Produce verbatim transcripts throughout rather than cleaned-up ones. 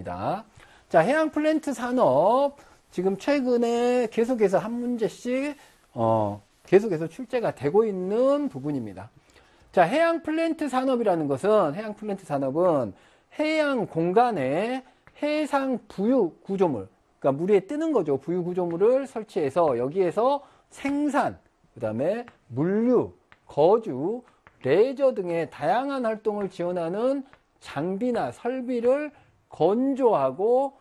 있습니다. 자, 해양 플랜트 산업 지금 최근에 계속해서 한 문제씩 어, 계속해서 출제가 되고 있는 부분입니다. 자, 해양 플랜트 산업이라는 것은 해양 플랜트 산업은 해양 공간에 해상 부유 구조물, 그러니까 물 위에 뜨는 거죠. 부유 구조물을 설치해서 여기에서 생산, 그 다음에 물류, 거주, 레저 등의 다양한 활동을 지원하는 장비나 설비를 건조하고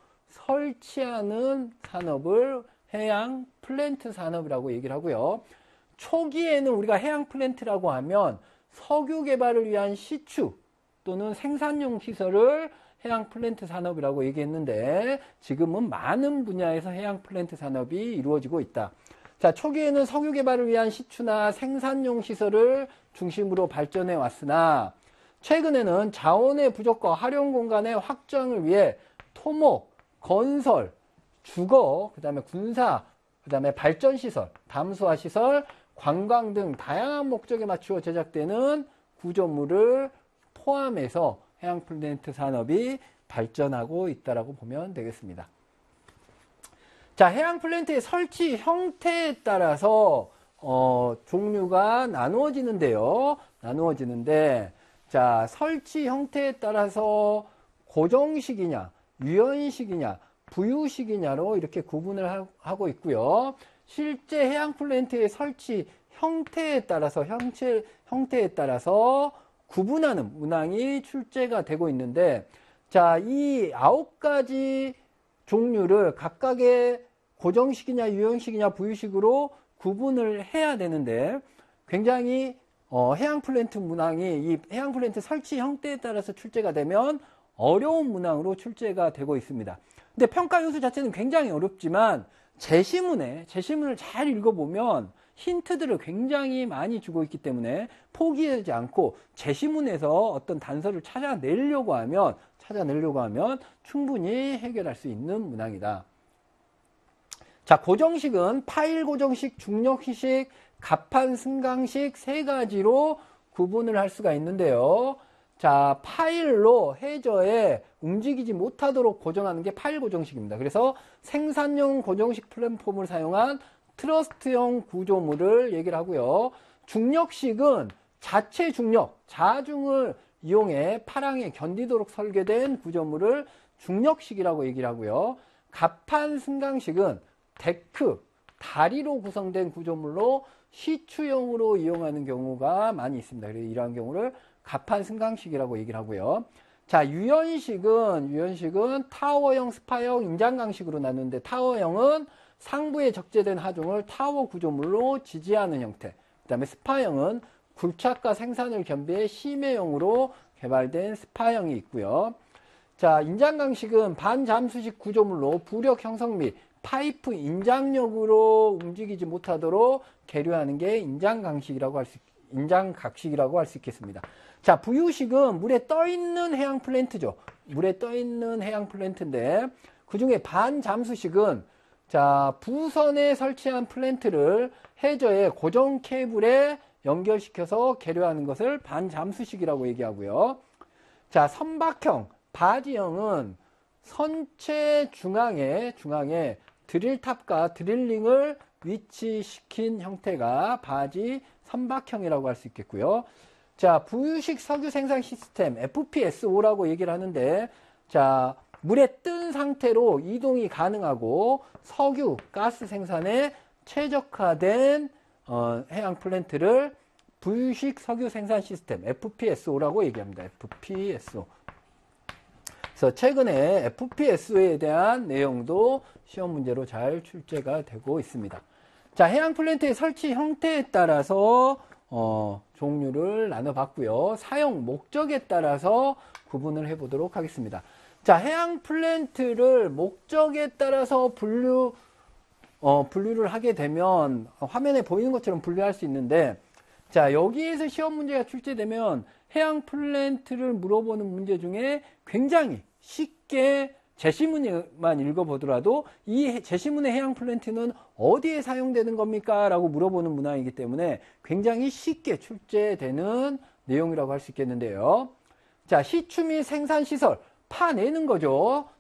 설치하는 산업을 해양 플랜트 산업이라고 얘기를 하고요. 초기에는 우리가 해양 플랜트라고 하면 석유 개발을 위한 시추 또는 생산용 시설을 해양 플랜트 산업이라고 얘기했는데 지금은 많은 분야에서 해양 플랜트 산업이 이루어지고 있다. 자, 초기에는 석유 개발을 위한 시추나 생산용 시설을 중심으로 발전해 왔으나 최근에는 자원의 부족과 활용 공간의 확장을 위해 토목, 건설, 주거, 그 다음에 군사, 그 다음에 발전시설, 담수화 시설, 관광 등 다양한 목적에 맞추어 제작되는 구조물을 포함해서 해양 플랜트 산업이 발전하고 있다고 보면 되겠습니다. 자, 해양 플랜트의 설치 형태에 따라서 어, 종류가 나누어지는데요. 나누어지는데 자, 설치 형태에 따라서 고정식이냐, 유연식이냐, 부유식이냐로 이렇게 구분을 하고 있고요. 실제 해양 플랜트의 설치 형태에 따라서 형체, 형태에 따라서 구분하는 문항이 출제가 되고 있는데 자, 이 아홉 가지 종류를 각각의 고정식이냐 유연식이냐 부유식으로 구분을 해야 되는데 굉장히 어, 해양 플랜트 문항이 이 해양 플랜트 설치 형태에 따라서 출제가 되면 어려운 문항으로 출제가 되고 있습니다. 근데 평가 요소 자체는 굉장히 어렵지만 제시문에 제시문을 잘 읽어보면 힌트들을 굉장히 많이 주고 있기 때문에 포기하지 않고 제시문에서 어떤 단서를 찾아내려고 하면 찾아내려고 하면 충분히 해결할 수 있는 문항이다. 자, 고정식은 파일 고정식, 중력식, 갑판 승강식 세 가지로 구분을 할 수가 있는데요. 자, 파일로 해저에 움직이지 못하도록 고정하는 게 파일 고정식입니다. 그래서 생산용 고정식 플랫폼을 사용한 트러스트형 구조물을 얘기를 하고요. 중력식은 자체 중력, 자중을 이용해 파랑에 견디도록 설계된 구조물을 중력식이라고 얘기를 하고요. 갑판 승강식은 데크, 다리로 구성된 구조물로 시추용으로 이용하는 경우가 많이 있습니다. 그래서 이러한 경우를 갑판 승강식이라고 얘기를 하고요. 자, 유연식은 유연식은 타워형, 스파형, 인장강식으로 나누는데 타워형은 상부에 적재된 하중을 타워 구조물로 지지하는 형태. 그 다음에 스파형은 굴착과 생산을 겸비해 심해형으로 개발된 스파형이 있고요. 자, 인장강식은 반잠수식 구조물로 부력 형성 및 파이프 인장력으로 움직이지 못하도록 계류하는 게 인장강식이라고 할 수, 인장각식이라고 할 수 있겠습니다. 자, 부유식은 물에 떠있는 해양 플랜트죠. 물에 떠있는 해양 플랜트인데 그 중에 반잠수식은 자, 부선에 설치한 플랜트를 해저의 고정 케이블에 연결시켜서 계류하는 것을 반잠수식이라고 얘기하고요. 자, 선박형, 바지형은 선체 중앙에 중앙에 드릴탑과 드릴링을 위치시킨 형태가 바지 선박형이라고 할 수 있겠고요. 자, 부유식 석유 생산 시스템 에프피에스오라고 얘기를 하는데 자, 물에 뜬 상태로 이동이 가능하고 석유, 가스 생산에 최적화된 어, 해양 플랜트를 부유식 석유 생산 시스템 에프피에스오라고 얘기합니다. 에프피에스오. 그래서 최근에 에프피에스오에 대한 내용도 시험 문제로 잘 출제가 되고 있습니다. 자, 해양 플랜트의 설치 형태에 따라서 어, 종류를 나눠봤고요. 사용 목적에 따라서 구분을 해보도록 하겠습니다. 자, 해양 플랜트를 목적에 따라서 분류, 어, 분류를 하게 되면 화면에 보이는 것처럼 분류할 수 있는데 자, 여기에서 시험 문제가 출제되면 해양 플랜트를 물어보는 문제 중에 굉장히 쉽게 제시문만 읽어보더라도 이 제시문의 해양 플랜트는 어디에 사용되는 겁니까? 라고 물어보는 문항이기 때문에 굉장히 쉽게 출제되는 내용이라고 할 수 있겠는데요. 자, 시추 및 생산시설, 파내는 거죠.